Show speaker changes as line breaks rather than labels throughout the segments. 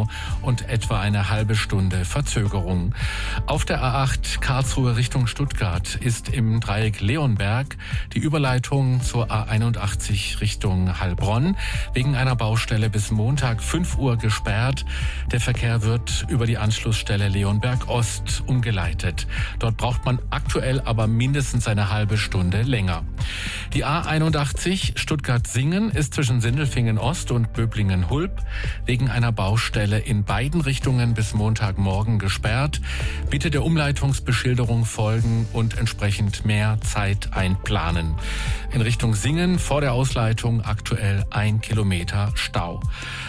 Lindau und etwa eine halbe Stunde Verzögerung. Auf der A8 Karlsruhe Richtung Stuttgart ist im Dreieck Leonberg die Überleitung zur A81 Richtung Heilbronn wegen einer Baustelle bis Montag 5 Uhr gesperrt. Der Verkehr wird über die Anschlussstelle Leonberg Ost umgeleitet. Dort braucht man aktuell aber mindestens eine halbe Stunde länger. Die A81 Stuttgart-Singen ist zwischen Sindelfingen Ost und Böblingen-Hulb wegen einer Baustelle in beiden Richtungen bis Montagmorgen gesperrt. Bitte der Umleitungsbeschilderung folgen und entsprechend mehr Zeit einplanen. In Richtung Singen vor der Ausleitung aktuell 1 Kilometer Stau.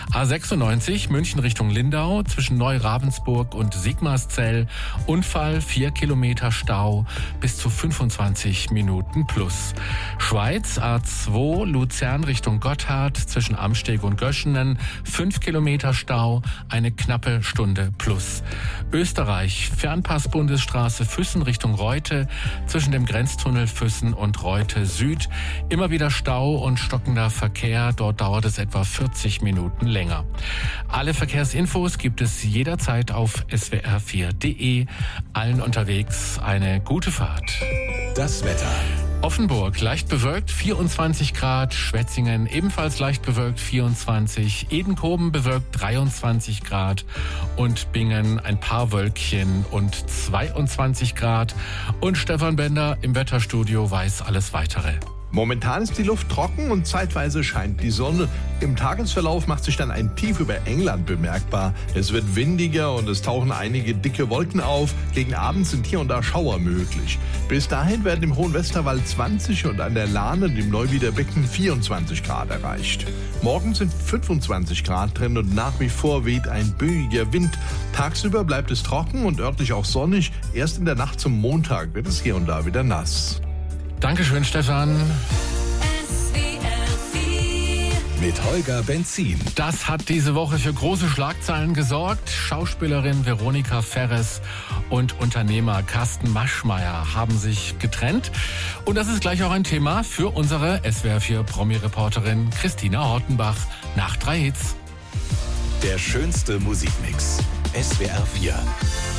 A96 München Richtung Lindau zwischen Neu-Ravensburg und Sigmarszell. Unfall, 4 Kilometer Stau bis zu 25 Minuten plus. Schweiz A2 Luzern Richtung Gotthard zwischen Amsteg und Göschenen. 5 Kilometer Stau, eine knappe Stunde plus. Österreich Fernpass-Bundesstraße Füssen Richtung Reute zwischen dem Grenztunnel Füssen und Reute Süd. Immer wieder Stau und stockender Verkehr. Dort dauert es etwa 40 Minuten länger. Alle Verkehrsinfos gibt es jederzeit auf swr4.de. Allen unterwegs eine gute Fahrt.
Das Wetter.
Offenburg leicht bewölkt 24 Grad, Schwetzingen ebenfalls leicht bewölkt 24, Edenkoben bewölkt 23 Grad und Bingen ein paar Wölkchen und 22 Grad. Und Stefan Bender im Wetterstudio weiß alles Weitere.
Momentan ist die Luft trocken und zeitweise scheint die Sonne. Im Tagesverlauf macht sich dann ein Tief über England bemerkbar. Es wird windiger und es tauchen einige dicke Wolken auf. Gegen Abend sind hier und da Schauer möglich. Bis dahin werden im Hohen Westerwald 20 und an der Lahn und im Neuwieder Becken 24 Grad erreicht. Morgen sind 25 Grad drin und nach wie vor weht ein böiger Wind. Tagsüber bleibt es trocken und örtlich auch sonnig. Erst in der Nacht zum Montag wird es hier und da wieder nass.
Dankeschön, Stefan.
Mit Holger Benzin.
Das hat diese Woche für große Schlagzeilen gesorgt. Schauspielerin Veronika Ferres und Unternehmer Carsten Maschmeyer haben sich getrennt. Und das ist gleich auch ein Thema für unsere SWR4 Promi-Reporterin Christina Hortenbach nach 3 Hits.
Der schönste Musikmix. SWR4.